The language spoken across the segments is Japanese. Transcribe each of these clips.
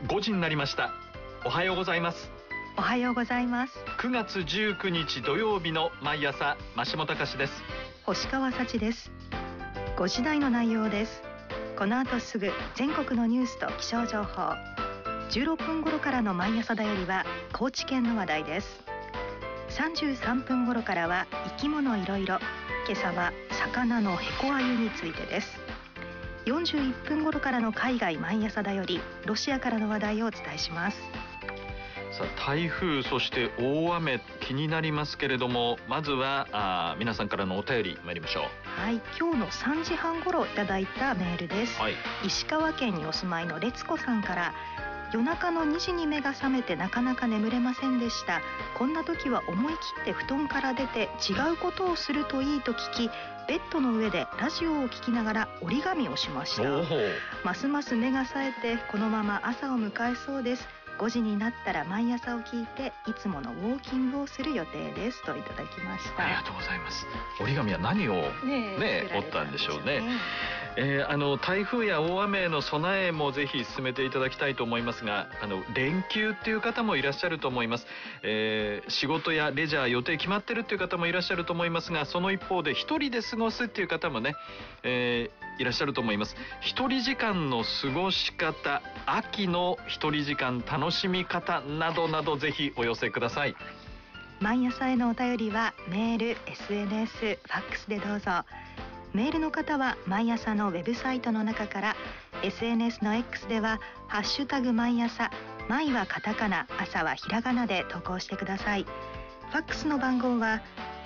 5時になりました。おはようございます。 おはようございます。 9月19日土曜日の毎朝、増下隆です。 星川幸です。5時台の内容です。この後すぐ全国のニュースと気象情報。16分頃からの毎朝だよりは高知県の話題です。33分頃からは生き物いろいろ。今朝は魚のヘコアユについてです。41分頃からの海外毎朝だよりロシアからの話題をお伝えします。 さあ、台風そして大雨気になりますけれども、まずは皆さんからのお便り参りましょう。 はい、今日の3時半頃いただいたメールです、石川県にお住まいのlet's子さんから、夜中の2時に目が覚めてなかなか眠れませんでした。こんな時は思い切って布団から出て違うことをするといいと聞き、ベッドの上でラジオを聞きながら折り紙をしました。ますます目が冴えてこのまま朝を迎えそうです。5時になったら毎朝を聞いていつものウォーキングをする予定ですといただきました。 ありがとうございます。折り紙は何を折ったんでしょうね。台風や大雨への備えもぜひ進めていただきたいと思いますが、連休っていう方もいらっしゃると思います。仕事やレジャー予定決まってるっていう方もいらっしゃると思いますが、その一方で一人で過ごすっていう方もね、いらっしゃると思います。一人時間の過ごし方、秋の一人時間楽しみ方などなどぜひお寄せください。 毎朝へのお便りはメール、SNS、ファックスでどうぞ。メールの方は毎朝のウェブサイトの中から、 SNS の X ではハッシュタグ毎朝、毎はカタカナ、朝はひらがなで投稿してください。ファックスの番号は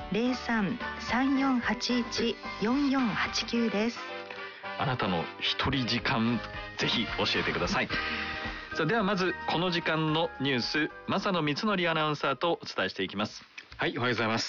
03-3481-4489 です。 あなたの一人時間ぜひ教えてください。さあ、ではまずこの時間のニュース、正野光則アナウンサーとお伝えしていきます。 はい、おはようございます。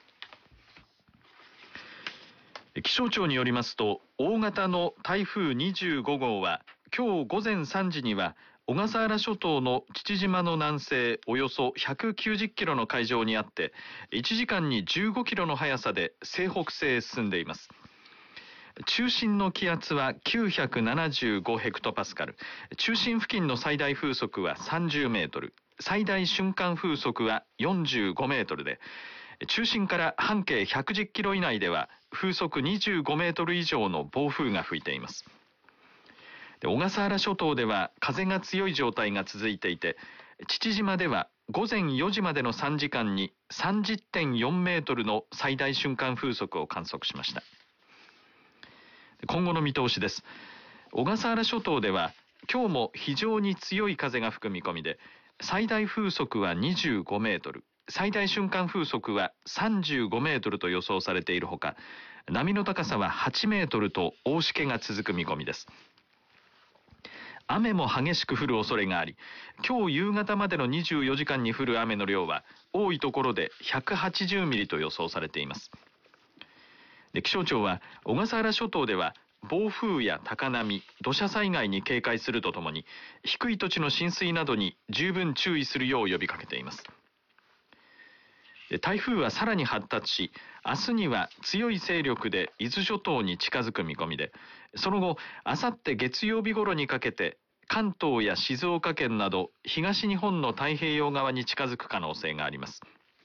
気象庁によりますと、大型の台風25号は今日午前3時には小笠原諸島の父島の南西およそ190キロの海上にあって、1時間に15キロの速さで西北西へ進んでいます。中心の気圧は975ヘクトパスカル、中心付近の最大風速は30メートル、最大瞬間風速は45メートルで、中心から半径110キロ以内では風速25メートル以上の暴風が吹いています。小笠原諸島では風が強い状態が続いていて、父島では午前4時までの3時間に 30.4 メートルの最大瞬間風速を観測しました。今後の見通しです。小笠原諸島では今日も非常に強い風が吹く見込みで、最大風速は25メートル、最大瞬間風速は35メートルと予想されているほか、波の高さは8メートルと大しけが続く見込みです。雨も激しく降る恐れがあり、今日夕方までの24時間に降る雨の量は多いところで180ミリと予想されています。気象庁は小笠原諸島では暴風や高波、土砂災害に警戒するとともに、低い土地の浸水などに十分注意するよう呼びかけています。台風はさらに発達し、明日には強い勢力で伊豆諸島に近づく見込みで、その後あさって月曜日頃にかけて関東や静岡県など東日本の太平洋側に近づく可能性があります。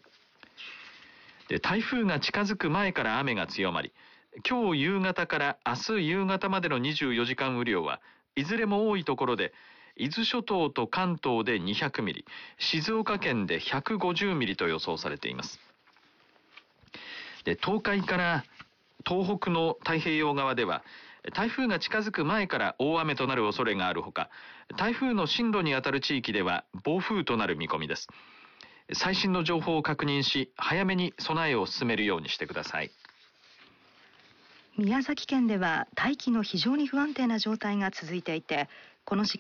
台風が近づく前から雨が強まり、今日夕方から明日夕方までの24時間雨量はいずれも多いところで、伊豆諸島と関東で200ミリ、静岡県で150ミリと予想されています。東海から東北の太平洋側では台風が近づく前から大雨となる恐れがあるほか、台風の進路にあたる地域では暴風となる見込みです。最新の情報を確認し、早めに備えを進めるようにしてください。 宮崎県では大気の非常に不安定な状態が続いていて、この時